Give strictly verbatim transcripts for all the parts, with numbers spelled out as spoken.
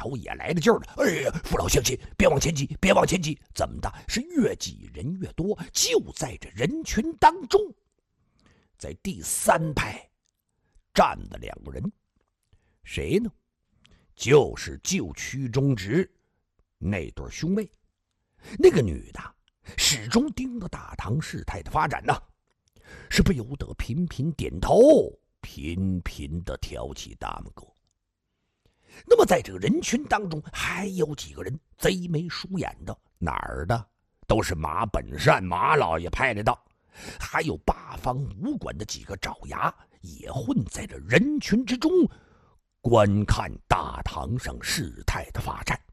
头也来了劲儿了。哎呀，父老乡亲，别往前挤，别往前挤！怎么的？是越挤人越多。就在这人群当中，在第三排站了两个人，谁呢？就是救屈中直那对兄妹。那个女的始终盯着大唐事态的发展呢，是不由得频频点头，频频的挑起大拇哥。那么在这个人群当中，还有几个人贼眉鼠眼的，哪儿的？都是马本善马老爷派来的，还有八方武馆的几个爪牙也混在这人群之中，观看大堂上事态的发展。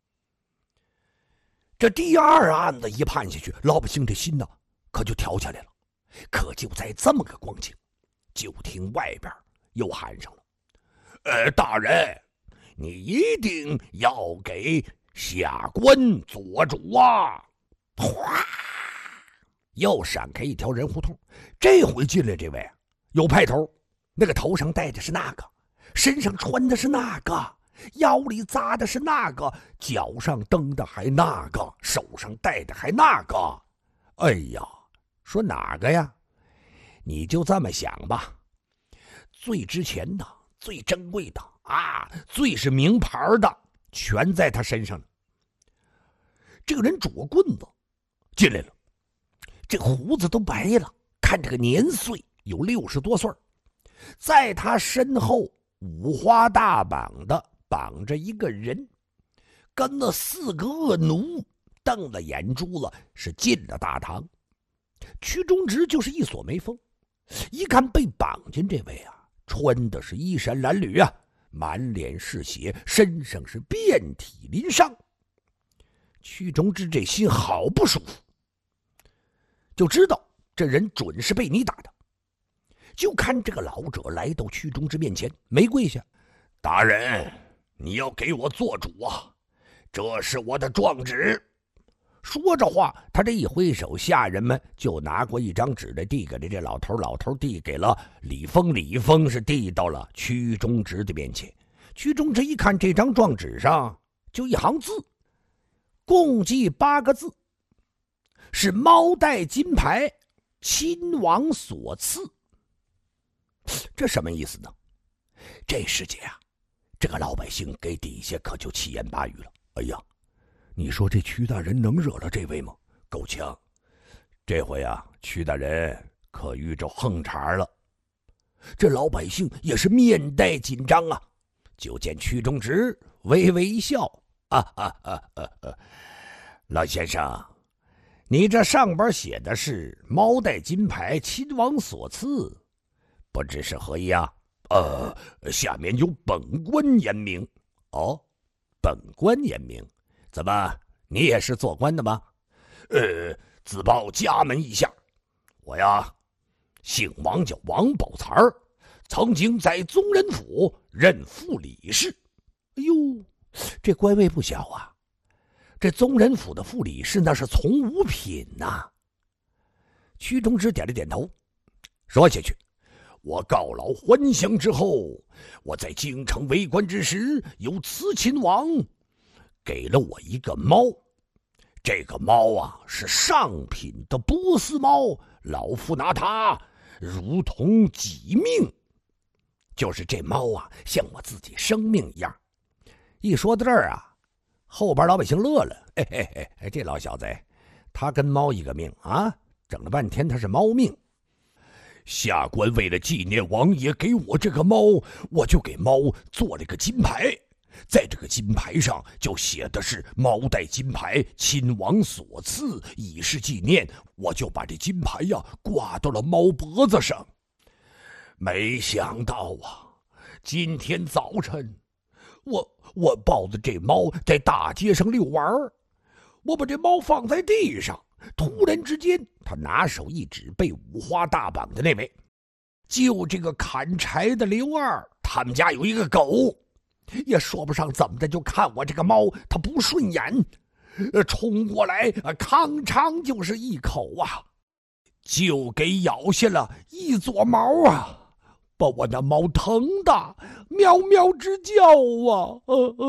这第二案子一判下去，老百姓这心呢可就挑起来了。可就在这么个光景，就听外边又喊上了：“呃，大人，你一定要给下官做主啊！”哗，又闪开一条人胡同。这回进来这位有派头，那个头上戴的是那个，身上穿的是那个，腰里扎的是那个，脚上蹬的还那个，手上戴的还那个。哎呀，说哪个呀？你就这么想吧，最值钱的、最珍贵的啊，最是名牌的，全在他身上呢。这个人拄个棍子进来了，这胡子都白了，看这个年岁有六十多岁。在他身后五花大绑的绑着一个人，跟那四个恶奴瞪了眼珠子，是进了大堂。屈中直就是一锁眉峰，一看被绑进这位啊，穿的是衣衫褴褛啊，满脸是血，身上是遍体鳞伤。屈中直这心好不舒服，就知道这人准是被你打的。就看这个老者来到屈中直面前，没跪下：“大人，你要给我做主啊，这是我的状纸。”说着话，他这一挥手，下人们就拿过一张纸来递给了这老头，老头递给了李丰，李丰是递到了屈中直的面前。屈中直一看这张状纸上就一行字，共计八个字，是猫带金牌，亲王所赐。这什么意思呢？这世界啊，这个老百姓给底下可就七言八语了。哎呀，你说这屈大人能惹了这位吗？够呛，这回啊，屈大人可遇着横茬了。这老百姓也是面带紧张啊，就见屈中直微微一笑：“啊啊啊啊啊！老先生，你这上边写的是猫带金牌，亲王所赐，不知是何意啊？”“呃，下面有本官言明。”“哦，本官言明。怎么，你也是做官的吗？”“呃，自报家门一下，我呀，姓王，叫王宝才儿，曾经在宗人府任副理事。”“哎呦，这官位不小啊！这宗人府的副理事那是从五品呐、啊。”屈中直点了点头，说下去：“我告老还乡之后，我在京城为官之时，有慈亲王给了我一个猫，这个猫啊是上品的波斯猫，老夫拿它如同己命，就是这猫啊像我自己生命一样。”一说到这儿啊，后边老百姓乐了：“嘿嘿嘿，这老小子他跟猫一个命啊，整了半天他是猫命。下官为了纪念王爷给我这个猫，我就给猫做了个金牌，在这个金牌上就写的是猫带金牌，亲王所赐，以示纪念。我就把这金牌呀挂到了猫脖子上。没想到啊，今天早晨我我抱着这猫在大街上遛玩，我把这猫放在地上，突然之间他拿手一指被五花大绑的那位，就这个砍柴的刘二，他们家有一个狗，也说不上怎么的，就看我这个猫它不顺眼，呃，冲过来，呃，吭哧就是一口啊，就给咬下了一撮毛啊，把我那猫疼的喵喵直叫啊！呃呃